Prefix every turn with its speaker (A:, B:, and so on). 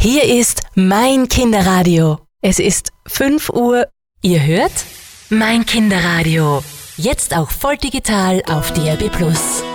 A: Hier ist mein Kinderradio. Es ist 5 Uhr. Ihr hört? Mein Kinderradio. Jetzt auch voll digital auf DAB+.